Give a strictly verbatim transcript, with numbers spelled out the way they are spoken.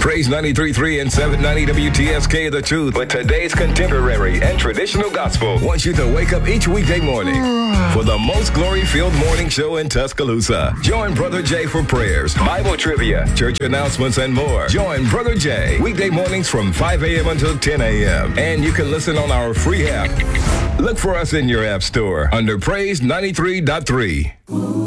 Praise ninety-three point three and seven ninety W T S K The Truth with today's contemporary and traditional gospel wants you to wake up each weekday morning for the most glory-filled morning show in Tuscaloosa. Join Brother Jay for prayers, Bible trivia, church announcements, and more. Join Brother Jay weekday mornings from five a.m. until ten a.m. And you can listen on our free app. Look for us in your app store under Praise ninety-three point three.